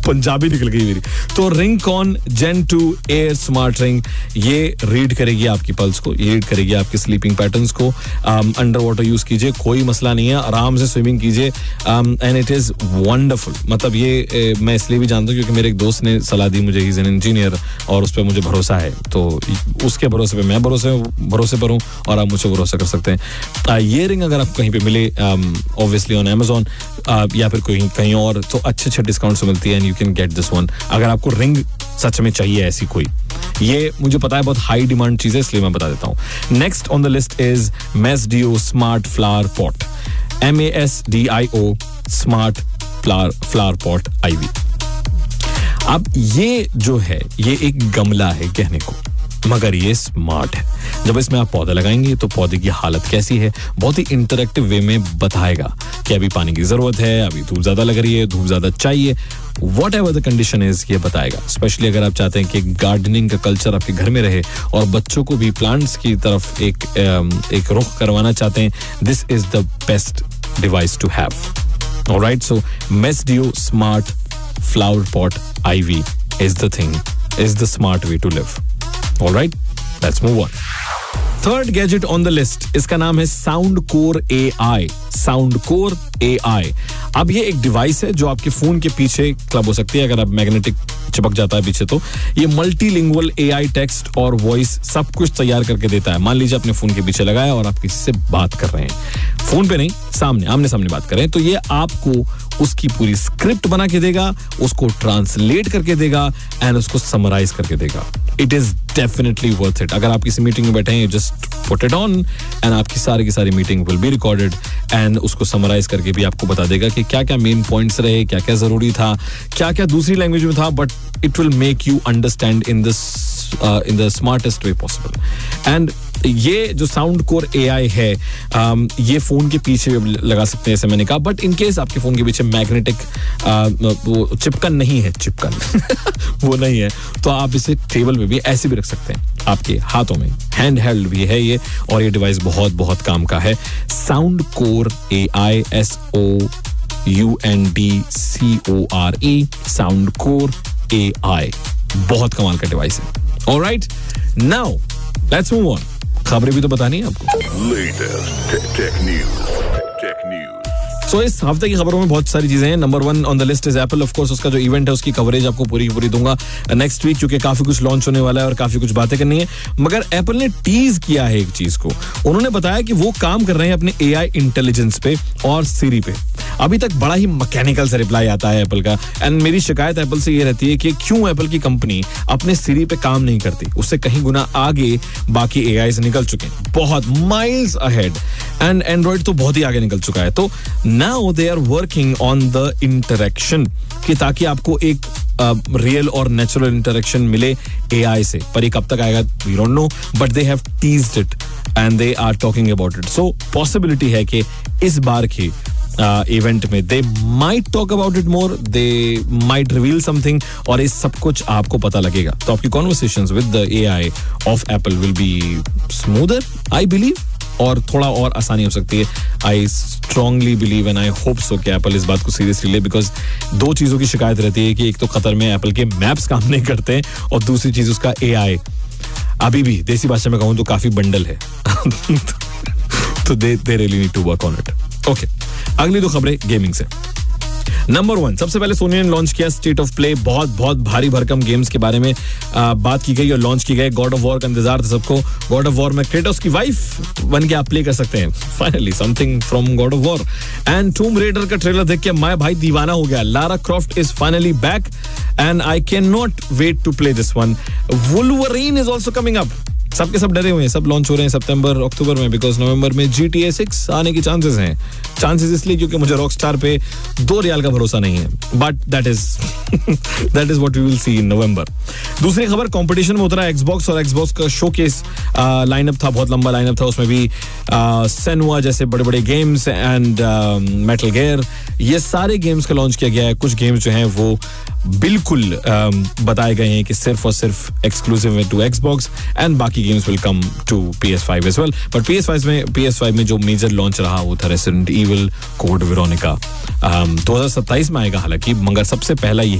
पंजाबी निकल गई मेरी। तो रिंगकॉन Gen 2 एयर स्मार्ट रिंग, ये रीड करेगी आपकी पल्स को, ये रीड करेगी आपके स्लीपिंग पैटर्न्स को। अंडर वाटर यूज कीजिए, कोई मसला नहीं है, आराम से स्विमिंग कीजिए एंड इट इज वंडरफुल। मतलब ये मैं इसलिए भी जानता हूँ क्योंकि मेरे एक दोस्त ने सलाह दी मुझे, ही इज एन इंजीनियर और उस पर मुझे भरोसा है, तो उसके भरोसे पे मैं भरोसे पर हूँ और आप मुझे भरोसा कर सकते हैं। ये रिंग अगर आपको कहीं पे मिले, ऑब्वियसली ऑन Amazon या फिर कहीं और, तो अच्छे डिस्काउंट्स मिलती है and you can get this one अगर आपको रिंग सच में चाहिए ऐसी कोई। ये मुझे पता है बहुत हाई डिमांड चीज है, इसलिए मैं बता देता हूँ। Next on the list is Masdio smart flower pot, MASDIO smart flower pot IV। अब ये जो है, ये एक गमला है कहने को, मगर ये स्मार्ट है। जब इसमें आप पौधा लगाएंगे तो पौधे की हालत कैसी है बहुत ही इंटरेक्टिव वे में बताएगा कि अभी पानी की जरूरत है, अभी धूप ज्यादा लग रही है, धूप ज्यादा चाहिए, what ever the condition is, ये बताएगा। स्पेशली अगर आप चाहते हैं कि गार्डनिंग का कल्चर आपके घर में रहे और बच्चों को भी प्लांट्स की तरफ एक रुख करवाना चाहते हैं, this is the best device to have. Alright, so Masdio smart flower pot IV is the thing, is the smart way to live. All right, let's move on. Third gadget on the list, इसका नाम है Soundcore AI. Soundcore AI. अब ये एक device है जो आपके phone के पीछे क्लब हो सकती है अगर आप मैग्नेटिक चिपक जाता है पीछे तो। ये मल्टीलिंगुअल AI टेक्स्ट और वॉइस सब कुछ तैयार करके देता है। मान लीजिए अपने फोन के पीछे लगाया और आप किसी से बात कर रहे हैं, फोन पे नहीं, आमने सामने बात कर रहे हैं, तो ये आपको उसकी पूरी स्क्रिप्ट बना के देगा, उसको ट्रांसलेट करके देगा एंड उसको समराइज करके देगा। It is definitely worth it. अगर आप किसी मीटिंग में बैठे हैं, just put it on and आपकी सारी की meeting will be recorded and उसको समराइज करके भी आपको बता देगा कि क्या क्या मेन पॉइंट्स रहे, क्या क्या जरूरी था, क्या क्या दूसरी लैंग्वेज में था, but it will make you understand in the smartest way possible. And ये जो Soundcore AI है, ये फोन के पीछे लगा सकते हैं जैसे मैंने कहा, बट इन केस आपके फोन के पीछे मैग्नेटिक वो चिपकन नहीं है, वो नहीं है, तो आप इसे टेबल पे भी ऐसे भी रख सकते हैं, आपके हाथों में हैंड हेल्ड भी है ये, और ये डिवाइस बहुत बहुत काम का है। Soundcore AI, SOUNDCORE, Soundcore AI, बहुत कमाल का डिवाइस है। Alright, now let's move on. खबरें भी तो बतानी है आपको। सो इस हफ्ते की खबरों में बहुत सारी चीजें हैं। Number 1 on the list is Apple. Of course उसका जो इवेंट है उसकी कवरेज आपको पूरी की पूरी दूंगा नेक्स्ट वीक, क्योंकि काफी कुछ लॉन्च होने वाला है और काफी कुछ बातें करनी है। मगर एप्पल ने टीज किया है एक चीज को, उन्होंने बताया कि वो काम कर रहे हैं अपने AI इंटेलिजेंस पे और सिरी पे। अभी तक बड़ा ही मैकेनिकल से रिप्लाई आता है एप्पल का, एंड मेरी शिकायत एप्पल से ये रहती है कि क्यों एप्पल की कंपनी अपने सिरी पे काम नहीं करती। उससे कहीं गुना आगे बाकी AI से निकल चुके हैं, बहुत माइल्स अहेड, एंड एंड्रॉइड तो बहुत ही आगे निकल चुका है। तो now they are working on the interaction, कि ताकि आपको एक रियल और नेचुरल इंटरेक्शन मिले AI से। पर ये कब तक आएगा we don't know, but they have teased it and they are talking about it. So possibility है कि इस बार की इवेंट में they might talk about it more, they might reveal something, और इस सब कुछ आपको पता लगेगा। तो आपकी conversations with the AI of Apple will be smoother, I believe, और थोड़ा और आसानी हो सकती है। I strongly believe and I hope so कि एप्पल इस बात को सीरियसली ले, बिकॉज 2 चीजों की शिकायत रहती है कि एक तो कतर में एप्पल के मैप्स काम नहीं करते हैं, और दूसरी चीज उसका AI अभी भी देसी भाषा में कहूं तो काफी बंडल है। तो they really need to work on it. Okay, अगली 2 खबरें गेमिंग से। नंबर 1, सबसे पहले सोनी ने लॉन्च किया स्टेट ऑफ प्ले। बहुत भारी भरकम गेम्स के बारे में बात की गई और लॉन्च की गई। गॉड ऑफ वॉर का इंतजार था सबको। गॉड ऑफ वॉर में क्रेटोस की वाइफ बन के आप प्ले कर सकते हैं, finally something from God of war. And टूम raider का ट्रेलर देख के मैं भाई दीवाना हो गया। Lara Croft is finally back and I can not wait to play this one. Wolverine is also coming up. सबके सब डरे हुए हैं, सब लॉन्च हो रहे हैं सितंबर अक्टूबर में, बिकॉज नवंबर में GTA 6 आने की चांसेस हैं। चांसेस इसलिए क्योंकि मुझे रॉकस्टार पे $2 का भरोसा नहीं है, but that is what we will see इन नवंबर। दूसरी खबर, कंपटीशन में उतरा एक्सबॉक्स, और एक्सबॉक्स का शोकेस लाइनअप था, बहुत लंबा लाइनअप था। उसमें भी सेनुआ जैसे बड़े बड़े गेम्स एंड मेटल गियर, ये सारे गेम्स का लॉन्च किया गया है। कुछ गेम्स जो हैं वो बिल्कुल बताए गए हैं कि सिर्फ और सिर्फ एक्सक्लूसिव टू एक्सबॉक्स, एंड बाकी games will come to PS5 as well. But PS5 में जो मेजर लॉन्च रहा वो था रेसिडेंट इविल कोड वेरोनिका। 2027 में आएगा हालांकि, मगर सबसे पहला